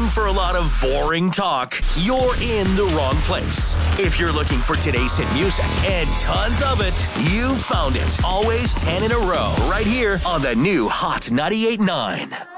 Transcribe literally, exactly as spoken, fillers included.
for a lot of boring talk, you're in the wrong place. If you're looking for today's hit music and tons of it, you found it. Always ten in a row, right here on the new Hot ninety-eight point nine.